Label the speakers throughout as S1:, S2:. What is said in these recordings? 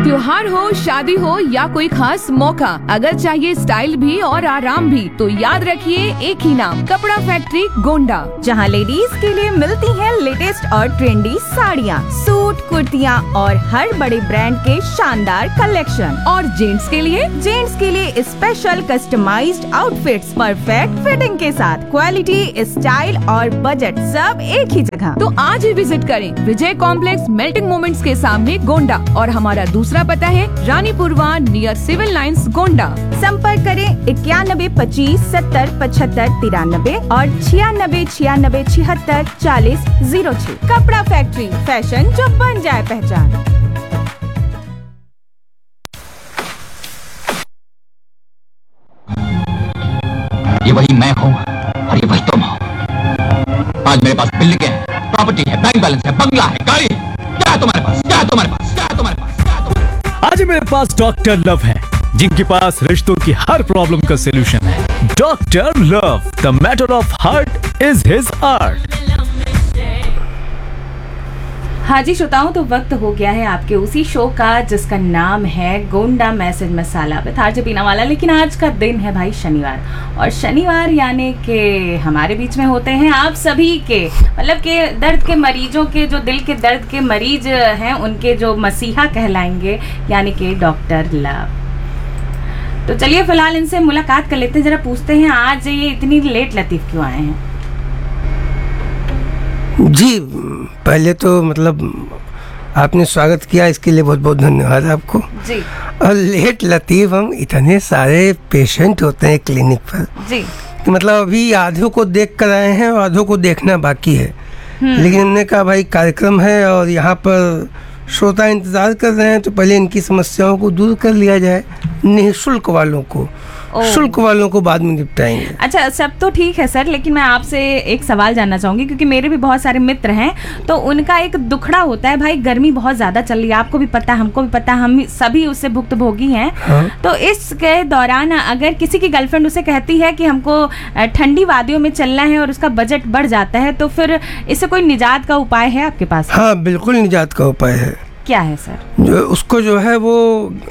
S1: त्योहार हो, शादी हो या कोई खास मौका, अगर चाहिए स्टाइल भी और आराम भी, तो याद रखिए एक ही नाम, कपड़ा फैक्ट्री गोंडा,
S2: जहां लेडीज के लिए मिलती हैं लेटेस्ट और ट्रेंडी साड़ियां, सूट, कुर्तियां और हर बड़े ब्रांड के शानदार कलेक्शन।
S1: और जेंट्स के
S2: लिए special customised outfits perfect fitting के साथ, क्वालिटी, स्टाइल और बजट सब एक ही जगह।
S1: तो आज ही विजिट करें विजय कॉम्प्लेक्स मेल्टिंग मोमेंट्स के सामने गोंडा, और हमारा दूसरा पता है Ranipurwa near civil lines Gonda.
S2: संपर्क करें 91 25 70 75 93 और 96 96 76 40 06। कपड़ा फैक्ट्री, फैशन जो बन जाए पहचान।
S3: ये वही मैं हूँ और ये वही तुम हो। आज मेरे पास बिल्डिंग है, प्रॉपर्टी है, बैंक बैलेंस है, बंगला है, गाड़ी है। क्या है तुम्हारे पास? क्या है तुम्हारे पास? क्या है तुम्हारे पास? क्या है तुम्हारे पास?
S4: आज मेरे पास डॉक्टर लव है, जिनके पास रिश्तों की हर प्रॉब्लम का सलूशन है। Doctor love, the matter of heart is his art.
S2: हाँ जी श्रोताओं, तो वक्त हो गया है आपके उसी शो का जिसका नाम है Gonda message masala with RJ बीनावाला। लेकिन आज का दिन है भाई शनिवार, और शनिवार यानी कि हमारे बीच में होते हैं आप सभी के, मतलब के दर्द के मरीजों के, जो दिल के दर्द के मरीज हैं उनके जो मसीहा कहलाएंगे, यानी कि डॉक्टर लव। तो चलिए फिलहाल इनसे मुलाकात कर लेते हैं, जरा पूछते हैं आज ये इतनी लेट लतीफ क्यों आए हैं।
S5: जी पहले तो मतलब आपने स्वागत किया, इसके लिए बहुत बहुत धन्यवाद आपको
S2: जी।
S5: और लेट लतीफ़, हम इतने सारे पेशेंट होते हैं क्लिनिक पर
S2: जी
S5: कि मतलब अभी आधों को देख कर आए हैं और आधों को देखना बाकी है। लेकिन हमने कहा भाई कार्यक्रम है और यहाँ पर श्रोता इंतज़ार कर रहे हैं, तो पहले इनकी समस्याओं को दूर कर लिया जाए। निःशुल्क वालों को, शुल्क वालों को बाद में निपटाएंगे।
S2: अच्छा, सब तो ठीक है सर, लेकिन मैं आपसे एक सवाल जानना चाहूंगी, क्योंकि मेरे भी बहुत सारे मित्र हैं, तो उनका एक दुखड़ा होता है भाई, गर्मी बहुत ज़्यादा चल रही है, आपको भी पता है, हमको भी पता है, हम सभी उससे भुक्तभोगी हैं।
S5: हाँ? तो
S2: इसके दौरान अगर किसी की गर्लफ्रेंड उसे कहती है कि हमको ठंडी वादियों में चलना है और उसका बजट बढ़ जाता है, तो फिर इससे कोई निजात का उपाय है आपके पास?
S5: हाँ बिल्कुल निजात का उपाय है।
S2: क्या है सर?
S5: उसको जो है वो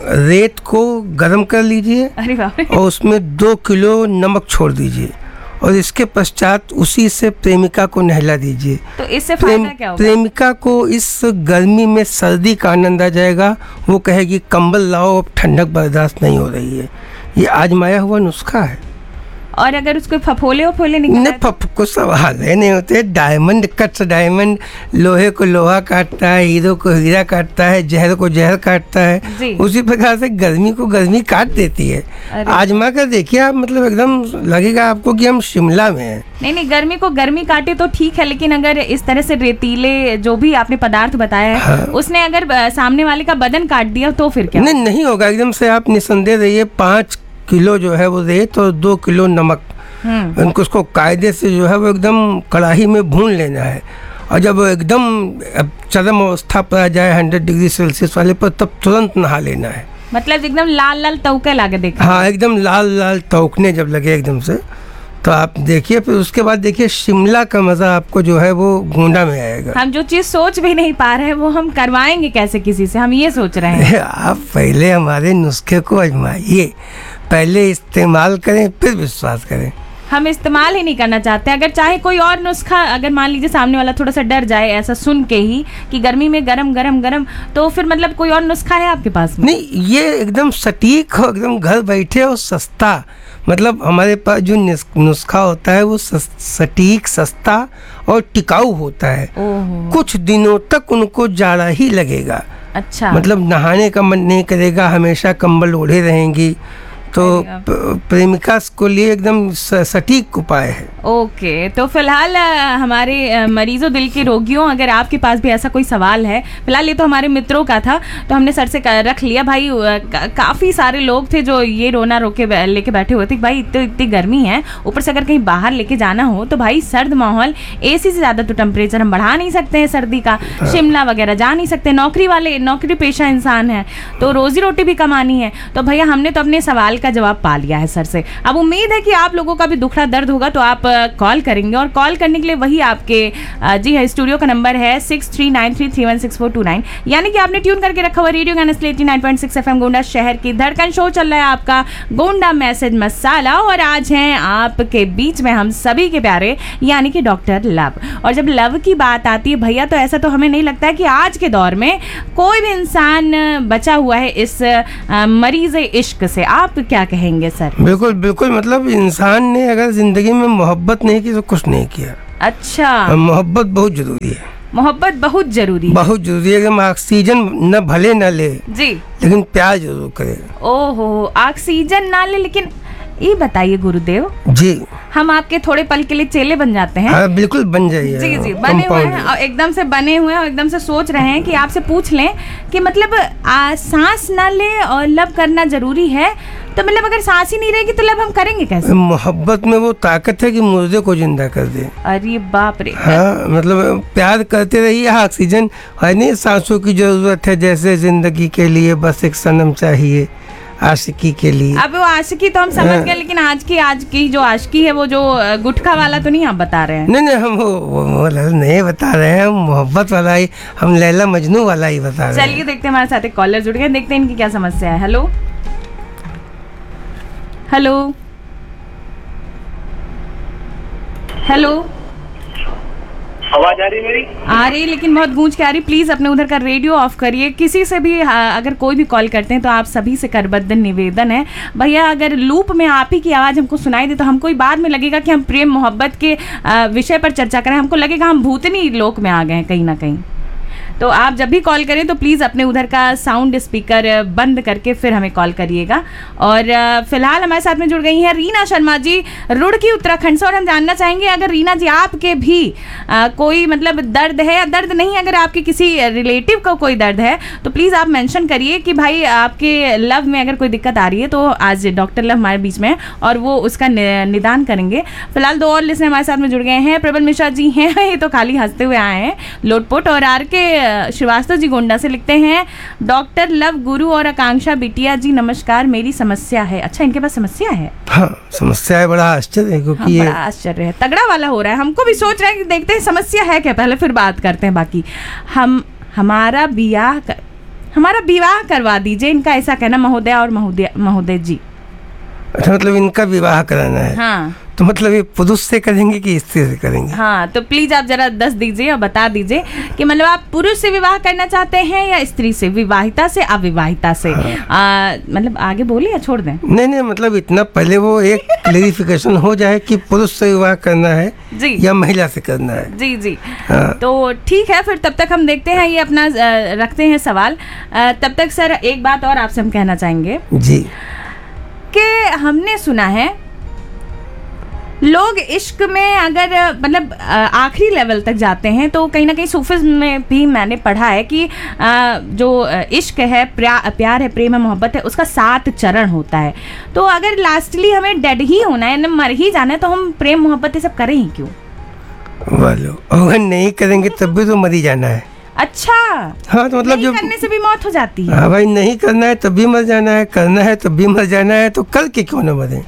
S5: रेत को गर्म कर लीजिए,
S2: अरे बाप रे,
S5: और उसमें 2 किलो नमक छोड़ दीजिए, और इसके पश्चात उसी से प्रेमिका को नहला दीजिए।
S2: तो इससे फायदा क्या होगा?
S5: प्रेमिका को इस गर्मी में सर्दी का आनंद आ जाएगा। वो कहेगी कंबल लाओ, अब ठंडक बर्दाश्त नहीं हो रही है। ये आजमाया हुआ नुस्खा है।
S2: और अगर उसको फफोले
S5: नहीं, को सवाल है नहीं होते। डायमंड कट्स डायमंड, लोहे को लोहा काटता है, हीरो को हीरा काटता है, जहर को जहर काटता है। उसी प्रकार से गर्मी को गर्मी काट देती है। आजमा कर देखिए आप, मतलब एकदम लगेगा आपको कि हम शिमला में हैं।
S2: नहीं, गर्मी को गर्मी काटे तो ठीक है, लेकिन अगर इस तरह से रेतीले जो भी आपने पदार्थ बताया है, हाँ, उसने अगर सामने वाले का बदन काट दिया तो फिर क्या?
S5: नहीं होगा, एकदम से आप निसंदेह रहिए। 5 किलो जो है वो रेत और 2 किलो नमक, उनको उसको कायदे से जो है वो एकदम कढ़ाई में भून लेना है। और जब वो एकदम चरम अवस्था पर आ जाए 100 डिग्री सेल्सियस वाले पर, तब तुरंत नहा लेना है।
S2: मतलब एकदम लाल लाल तौके लागे देखा?
S5: हाँ, एकदम लाल लाल तौकने जब लगे एकदम से, तो आप देखिए। फिर उसके बाद देखिए शिमला का मज़ा आपको जो है वो गोंडा में आएगा।
S2: हम जो चीज़ सोच भी नहीं पा रहे हैं वो हम करवाएंगे कैसे किसी से, हम ये सोच रहे हैं।
S5: आप पहले हमारे नुस्खे को आजमाइए, पहले इस्तेमाल करें फिर विश्वास करें।
S2: हम इस्तेमाल ही नहीं करना चाहते। अगर चाहे कोई और नुस्खा, अगर मान लीजिए सामने वाला थोड़ा सा डर जाए ऐसा सुन के ही कि गर्मी में गरम गरम गरम, तो फिर मतलब कोई और नुस्खा है आपके पास में?
S5: नहीं, ये एकदम सटीक हो, एकदम घर बैठे और सस्ता। मतलब हमारे पास जो नुस्खा होता है वो सटीक, सस्ता और टिकाऊ होता है। कुछ दिनों तक उनको जाड़ा ही लगेगा।
S2: अच्छा,
S5: मतलब नहाने का मन नहीं करेगा, हमेशा कंबल ओढ़े रहेंगी। तो प्रेमिका को लिए एकदम सटीक उपाय है।
S2: ओके, तो फिलहाल हमारे मरीजों, दिल के रोगियों, अगर आपके पास भी ऐसा कोई सवाल है, फिलहाल ये तो हमारे मित्रों का था, तो हमने सर से रख लिया भाई। काफ़ी सारे लोग थे जो ये रोना रोके लेके बैठे हुए थे कि भाई इतनी गर्मी है, ऊपर से अगर कहीं बाहर लेके जाना हो तो भाई सर्द माहौल, एसी से ज़्यादा तो टेम्परेचर हम बढ़ा नहीं सकते हैं सर्दी का। शिमला वगैरह जा नहीं सकते, नौकरी पेशा इंसान है, तो रोजी रोटी भी कमानी है। तो भैया हमने तो अपने सवाल का जवाब पा लिया है सर से। अब उम्मीद है कि आप लोगों का भी दुखड़ा दर्द होगा तो आप कॉल करेंगे, और कॉल करने के लिए वही आपके जी है स्टूडियो का नंबर है 6393316429, यानी कि आपने ट्यून करके रखा हुआ रेडियो गाना 89.6 FM गोंडा शहर की धड़कन। शो चल रहा है आपका गोंडा मैसेज मसाला, और आज हैं आपके बीच में हम सभी के प्यारे यानी कि डॉक्टर लव। और जब लव की बात आती है भैया तो ऐसा तो हमें नहीं लगता है कि आज के दौर में कोई भी इंसान बचा हुआ है इस मरीज इश्क से। आप क्या कहेंगे सर?
S5: बिल्कुल बिल्कुल, मतलब इंसान ने अगर जिंदगी में मोहब्बत नहीं की तो कुछ नहीं किया।
S2: अच्छा,
S5: मोहब्बत बहुत जरूरी है।
S2: मोहब्बत बहुत जरूरी है।
S5: बहुत जरूरी है कि हम ऑक्सीजन न भले न ले
S2: जी,
S5: लेकिन प्यार जरूर करे।
S2: ओहो, ऑक्सीजन ना ले, लेकिन ये बताइए गुरुदेव
S5: जी,
S2: हम आपके थोड़े पल के लिए चेले बन जाते हैं?
S5: हाँ बिल्कुल बन जाइए।
S2: जी जी, बने हुए हैं और एकदम से बने हुए हैं और एकदम से सोच रहे हैं कि आपसे पूछ लें कि मतलब सांस ना ले और लव करना जरूरी है, तो मतलब अगर सांस ही नहीं रहेगी तो लव हम करेंगे कैसे?
S5: मोहब्बत में वो ताकत है कि मुर्दे को जिंदा कर दे।
S2: अरे बाप रे।
S5: हाँ, मतलब प्यार करते रहिए। ऑक्सीजन है नहीं, सांसों की जरूरत है, जैसे जिंदगी के लिए बस एक सनम चाहिए आशिकी के लिए।
S2: अब वो आशिकी तो हम समझ गए, लेकिन आज की जो आशिकी है वो जो गुटखा वाला तो नहीं आप बता रहे हैं?
S5: नहीं हम वो नहीं बता रहे हैं, हम मोहब्बत वाला ही, हम लैला मजनू वाला ही बता रहे हैं।
S2: चलिए देखते हैं, हमारे साथ एक कॉलर जुड़ गए, देखते हैं इनकी क्या समस्या है। हेलो हेलो हेलो,
S6: आवाज आ रही मेरी?
S2: आ रही, लेकिन बहुत गूंज के आ रही। प्लीज अपने उधर का रेडियो ऑफ करिए। किसी से भी अगर कोई भी कॉल करते हैं तो आप सभी से करबद्ध निवेदन है भैया, अगर लूप में आप ही की आवाज हमको सुनाई दे तो हमको ही बाद में लगेगा कि हम प्रेम मोहब्बत के विषय पर चर्चा करें, हमको लगेगा हम भूतनी लोक में आ गए हैं कहीं ना कहीं। तो आप जब भी कॉल करें तो प्लीज़ अपने उधर का साउंड स्पीकर बंद करके फिर हमें कॉल करिएगा। और फिलहाल हमारे साथ में जुड़ गई हैं रीना शर्मा जी रुड़की उत्तराखंड से, और हम जानना चाहेंगे अगर रीना जी आपके भी कोई मतलब दर्द है या दर्द नहीं, अगर आपके किसी रिलेटिव को कोई दर्द है तो प्लीज़ आप मेंशन करिए कि भाई आपके लव में अगर कोई दिक्कत आ रही है तो आज डॉक्टर लव हमारे बीच में और वो उसका निदान करेंगे। फिलहाल 2 और लिस्टें हमारे साथ में जुड़ गए हैं। प्रबल मिश्रा जी हैं, ये तो खाली हंसते हुए आए हैं लोटपोट, और आर के श्रीवास्तव जी गोंडा से लिखते हैं डॉक्टर लव गुरु और आकांक्षा बिटिया जी नमस्कार, मेरी समस्या है। अच्छा, इनके पास समस्या है?
S5: हाँ समस्या है, बड़ा आश्चर्य है क्योंकि
S2: हाँ, बड़ा आश्चर्य है, तगड़ा वाला हो रहा है। हमको भी सोच रहे हैं कि देखते हैं समस्या है क्या, पहले फिर बात करते हैं बाकी। हमारा विवाह करवा दीजिए, इनका ऐसा कहना महोदय और महोदय जी।
S5: अच्छा, मतलब इनका विवाह कराना है?
S2: हाँ,
S5: तो मतलब ये पुरुष से करेंगे कि स्त्री से करेंगे?
S2: हाँ, तो प्लीज आप जरा 10 दीजिए और बता दीजिए कि मतलब आप पुरुष से विवाह करना चाहते हैं या स्त्री से, विवाहिता से अविवाहिता से? हाँ। मतलब आगे बोले या छोड़ दें?
S5: नहीं, मतलब इतना पहले वो एक क्लेरिफिकेशन हो जाए कि पुरुष से विवाह करना है जी या महिला से करना है।
S2: जी जी, हाँ। तो ठीक है, फिर तब तक हम देखते हैं, ये अपना रखते हैं सवाल। तब तक सर एक बात और आपसे हम कहना चाहेंगे
S5: जी,
S2: कि हमने सुना है लोग इश्क में अगर मतलब आखिरी लेवल तक जाते हैं तो कहीं ना कहीं सूफिज्म में भी मैंने पढ़ा है कि जो इश्क है, प्यार है, प्रेम है, मोहब्बत है, उसका 7 चरण होता है। तो अगर लास्टली हमें डेड ही होना है, न मर ही जाना है, तो हम प्रेम मोहब्बत ये सब करें ही क्यों?
S5: वालो, अगर नहीं करेंगे तब भी तो मर ही जाना है।
S2: अच्छा,
S5: हाँ, तो मतलब
S2: नहीं करने से भी मौत हो जाती है?
S5: हाँ भाई, नहीं करना है तब भी मर जाना है, करना है तब भी मर जाना है, तो कल के क्यों न मरे?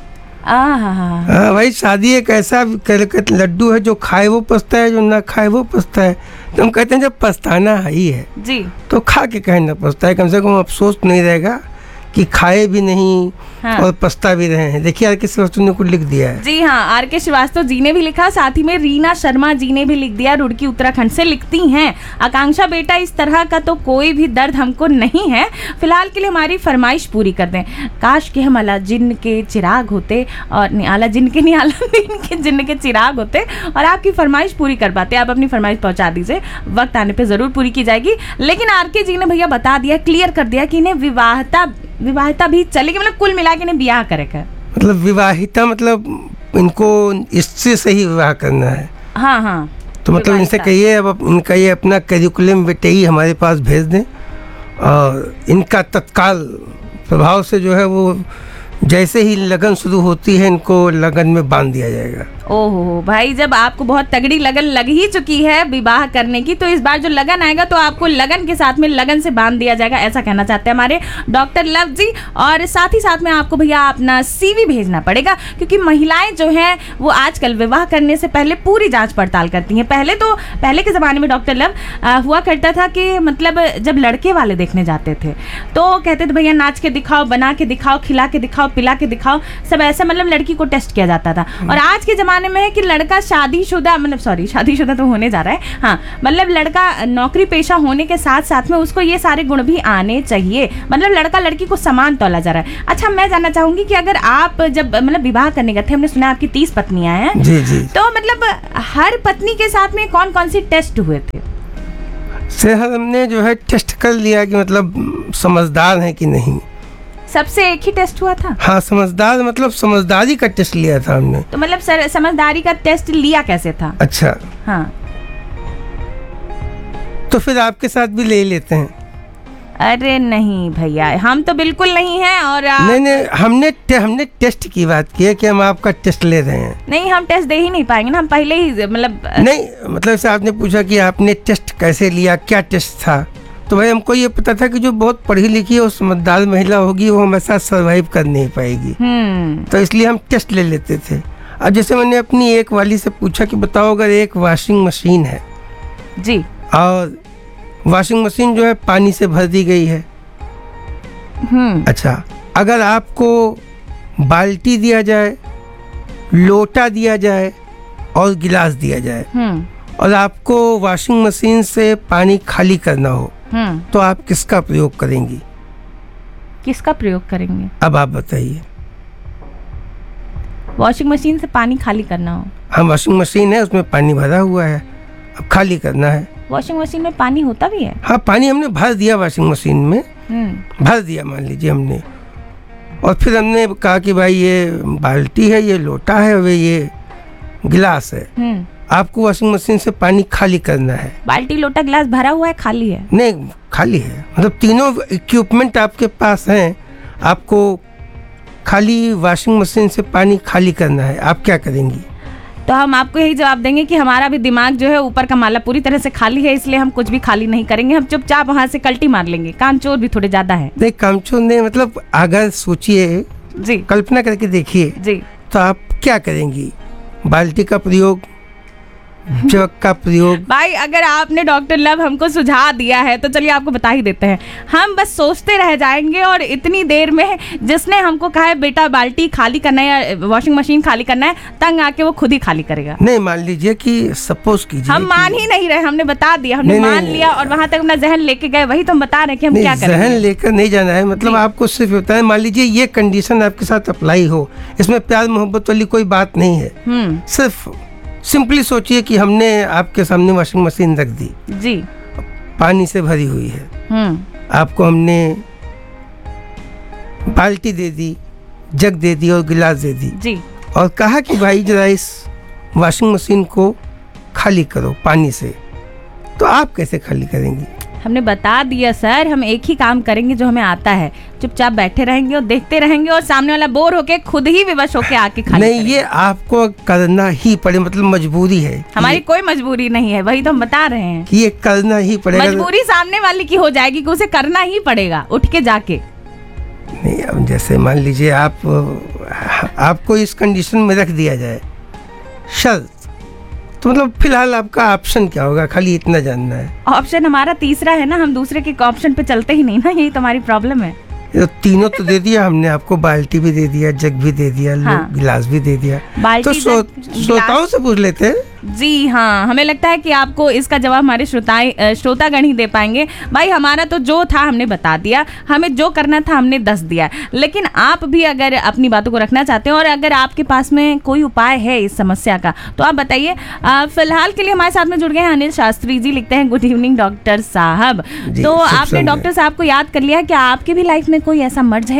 S5: हाँ भाई, शादी एक ऐसा लड्डू है जो खाए वो पछता है, जो ना खाए वो पछता है। तो हम कहते हैं जब पछताना ही है जी तो खा के कहीं ना पछता है, कम से कम अफसोस नहीं रहेगा कि खाए भी नहीं हाँ। और पछता भी रहे हैं। देखिए आर के श्रीवास्तव ने कुछ लिख दिया है। जी हाँ, आर के श्रीवास्तव जी ने भी लिखा, साथ ही में रीना शर्मा जी ने भी लिख दिया, रुड़की उत्तराखंड से लिखती हैं आकांक्षा बेटा इस तरह का तो कोई भी दर्द हमको नहीं है, फिलहाल के लिए हमारी फरमाइश पूरी कर दें। काश के हम अलादीन के चिराग होते और अलादीन के जिन्न के चिराग होते और आपकी फरमाइश पूरी कर पाते। आप अपनी फरमाइश पहुंचा दीजिए, वक्त आने पर जरूर पूरी की जाएगी। लेकिन आर के जी ने भैया बता दिया, क्लियर कर दिया कि इन्हें विवाहिता भी चलेगी, मतलब कुल मिला के इन्हें ब्याह करेगा। मतलब विवाहिता मतलब इनको इससे सही विवाह करना है। हाँ हाँ, तो मतलब इनसे कहिए अब इनका ये अपना करिकुलम बेटे ही हमारे पास भेज दें और इनका तत्काल प्रभाव से जो है वो जैसे ही लगन शुरू होती है इनको लगन में बांध दिया जाएगा।
S2: ओहो भाई, जब आपको बहुत तगड़ी लगन लग ही चुकी है विवाह करने की, तो इस बार जो लगन आएगा तो आपको लगन के साथ में लगन से बांध दिया जाएगा, ऐसा कहना चाहते हैं हमारे डॉक्टर लव जी। और साथ ही साथ में आपको भैया अपना CV भेजना पड़ेगा, क्योंकि महिलाएं जो हैं वो आजकल विवाह करने से पहले पूरी जांच पड़ताल करती हैं। पहले के ज़माने में डॉक्टर लव हुआ करता था कि मतलब जब लड़के वाले देखने जाते थे तो कहते थे भैया नाच के दिखाओ, बना के दिखाओ, खिला के दिखाओ, पिला के दिखाओ, सब ऐसा मतलब लड़की को टेस्ट किया जाता था। और आज के ज़माने में है कि लड़का शादीशुदा तो होने जा रहा है, हाँ, मतलब लड़का नौकरी पेशा होने के साथ साथ में उसको ये सारे गुण भी आने चाहिए, मतलब लड़का लड़की को समान तौला जा रहा है। अच्छा, मैं जानना चाहूंगी कि अगर आप जब मतलब विवाह करने गए थे, हमने सुना आपकी 30 पत्नियां हैं,
S5: जी जी,
S2: तो मतलब हर पत्नी के साथ में कौन कौन सी टेस्ट हुए थे?
S5: सर हमने जो है टेस्ट कर लिया कि मतलब समझदार है कि नहीं।
S2: सबसे एक ही टेस्ट हुआ था?
S5: हाँ, समझदार मतलब समझदारी का टेस्ट लिया था हमने।
S2: तो मतलब सर समझदारी का टेस्ट लिया कैसे था?
S5: अच्छा,
S2: हाँ,
S5: तो फिर आपके साथ भी ले लेते हैं।
S2: अरे नहीं भैया, हम तो बिल्कुल नहीं हैं। और
S5: नहीं, हमने टेस्ट की बात की है कि हम आपका टेस्ट ले रहे हैं।
S2: नहीं, हम टेस्ट दे ही नहीं पाएंगे ना, हम पहले ही मतलब
S5: नहीं, मतलब से आपने पूछा कि आपने टेस्ट कैसे लिया, क्या टेस्ट था, तो भाई हमको ये पता था कि जो बहुत पढ़ी लिखी और समझदार महिला होगी वो हमेशा सर्वाइव कर नहीं पाएगी, तो इसलिए हम टेस्ट ले लेते थे। अब जैसे मैंने अपनी एक वाली से पूछा कि बताओ अगर एक वॉशिंग मशीन है
S2: जी,
S5: और वॉशिंग मशीन जो है पानी से भर दी गई है, अच्छा, अगर आपको बाल्टी दिया जाए, लोटा दिया जाए और गिलास दिया जाए और आपको वॉशिंग मशीन से पानी खाली करना हो, तो आप किसका प्रयोग करेंगी?
S2: किसका प्रयोग करेंगे?
S5: अब आप बताइए।
S2: वॉशिंग मशीन से पानी खाली करना हो?
S5: हाँ, वॉशिंग मशीन है, उसमें पानी भरा हुआ है, अब खाली करना है।
S2: वॉशिंग मशीन में पानी होता भी है?
S5: हाँ, पानी हमने भर दिया वॉशिंग मशीन में, भर दिया मान लीजिए हमने, और फिर हमने कहा कि भाई ये बाल्टी है, ये लोटा है और ये गिलास है, आपको वॉशिंग मशीन से पानी खाली करना है।
S2: बाल्टी, लोटा, गिलास भरा हुआ है, खाली है?
S5: नहीं, खाली है, मतलब तीनों इक्विपमेंट आपके पास हैं, आपको खाली वॉशिंग मशीन से पानी खाली करना है, आप क्या करेंगी?
S2: तो हम आपको यही जवाब देंगे कि हमारा भी दिमाग जो है ऊपर का माला पूरी तरह से खाली है, इसलिए हम कुछ भी खाली नहीं करेंगे, हम चुपचाप वहाँ से कल्टी मार लेंगे। कामचोर भी थोड़े ज्यादा है।
S5: नहीं, कामचोर नहीं, मतलब अगर सोचिए
S2: जी,
S5: कल्पना करके देखिए
S2: जी,
S5: तो आप क्या करेंगी? बाल्टी का प्रयोग, जग का प्रयोग।
S2: भाई अगर आपने डॉक्टर लव हमको सुझाव दिया है तो चलिए आपको बता ही देते हैं, हम बस सोचते रह जाएंगे और इतनी देर में जिसने हमको कहा है बेटा बाल्टी खाली करना है या वॉशिंग मशीन खाली करना है, तंग आके वो खुद ही खाली करेगा।
S5: नहीं, मान लीजिए कि सपोज कीजिए,
S2: हम मान ही नहीं रहे, हमने बता दिया, हमने मान लिया और वहां तक अपना जहन लेके गए, वही तो हम बता रहे हैं कि हम क्या करेंगे।
S5: जहन लेकर नहीं जाना है, मतलब आपको सिर्फ होता है, मान लीजिए ये कंडीशन आपके साथ अप्लाई हो, इसमें प्यार मोहब्बत वाली कोई बात नहीं है, सिर्फ सिंपली सोचिए कि हमने आपके सामने वॉशिंग मशीन रख दी
S2: जी,
S5: पानी से भरी हुई है, आपको हमने बाल्टी दे दी, जग दे दी और गिलास दे दी
S2: जी,
S5: और कहा कि भाई जरा इस वॉशिंग मशीन को खाली करो पानी से, तो आप कैसे खाली करेंगी?
S2: हमने बता दिया सर, हम एक ही काम करेंगे जो हमें आता है, चुपचाप बैठे रहेंगे और देखते रहेंगे और सामने वाला बोर होके खुद ही विवश होके आके खाली
S5: नहीं, ये आपको करना ही पड़े, मतलब मजबूरी है।
S2: हमारी कोई मजबूरी नहीं है, वही तो हम बता रहे हैं
S5: कि ये करना ही पड़ेगा।
S2: मजबूरी सामने वाले की हो जाएगी कि उसे करना ही पड़ेगा उठ के जाके।
S5: नहीं, अब जैसे मान लीजिए आपको इस कंडीशन में रख दिया जाए शर्त, तो मतलब फिलहाल आपका ऑप्शन क्या होगा? खाली इतना जानना है।
S2: ऑप्शन हमारा तीसरा है ना, हम दूसरे के ऑप्शन पे चलते ही नहीं ना, यही तो हमारी प्रॉब्लम है।
S5: तो तीनों तो दे दिया हमने आपको, बाल्टी भी दे दिया, जग भी दे दिया, गिलास भी दे दिया, तो श्रोताओं से पूछ लेते हैं।
S2: जी हाँ, हमें लगता है कि आपको इसका जवाब हमारे श्रोतागण ही दे पाएंगे। भाई हमारा तो जो था हमने बता दिया, हमें जो करना था हमने दस दिया, लेकिन आप भी अगर अपनी बातों को रखना चाहते हैं और अगर आपके पास में कोई उपाय है इस समस्या का तो आप बताइए। फिलहाल के लिए हमारे साथ में जुड़ गए हैं अनिल शास्त्री जी, लिखते हैं गुड इवनिंग डॉक्टर साहब। तो आपने डॉक्टर साहब को याद कर लिया कि आपकी भी लाइफ में कोई ऐसा मर्ज है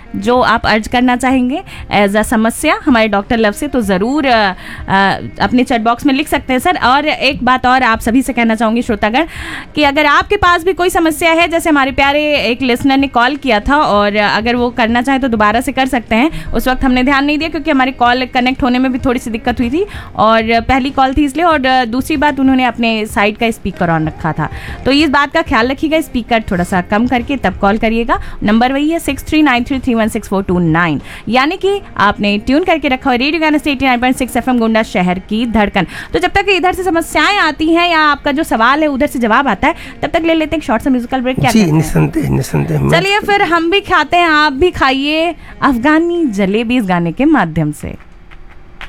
S2: जो आप अर्ज करना चाहेंगे एज अ समस्या हमारे डॉक्टर लव से, तो ज़रूर अपने चैट बॉक्स में लिख सकते हैं सर। और एक बात और आप सभी से कहना चाहूँगी श्रोतागण कि अगर आपके पास भी कोई समस्या है, जैसे हमारे प्यारे एक लिसनर ने कॉल किया था और अगर वो करना चाहे तो दोबारा से कर सकते हैं। उस वक्त हमने ध्यान नहीं दिया क्योंकि हमारी कॉल कनेक्ट होने में भी थोड़ी सी दिक्कत हुई थी और पहली कॉल थी इसलिए, और दूसरी बात उन्होंने अपने साइड का स्पीकर ऑन रखा था, तो इस बात का ख्याल रखिएगा, स्पीकर थोड़ा सा कम करके तब कॉल करिएगा। नंबर वही है 6393316429, यानी कि आपने ट्यून करके रखा है रेडियो गाना 89.6 FM गोंडा, शहर की धड़कन। तो जब तक इधर से समस्याएं आती हैं या आपका जो सवाल है उधर से जवाब आता है, तब तक ले लेते हैं शॉर्ट सा म्यूजिकल ब्रेक। क्या
S5: निसंदेह।
S2: चलिए फिर हम भी खाते हैं, आप भी खाइए अफगानी जलेबी इस गाने के माध्यम से।